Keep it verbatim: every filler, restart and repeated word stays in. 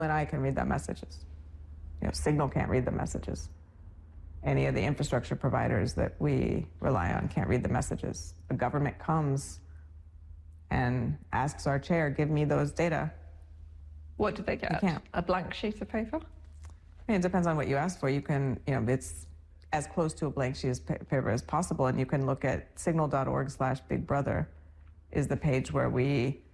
and I can read the messages. You know, Signal can't read the messages. Any of the infrastructure providers that we rely on can't read the messages. The government comes and asks our chair, give me those data. What do they get? You can't. A blank sheet of paper? I mean, it depends on what you ask for. You can, you know, it's as close to a blank sheet of paper as possible, and you can look at signal dot org slash big brother is the page where we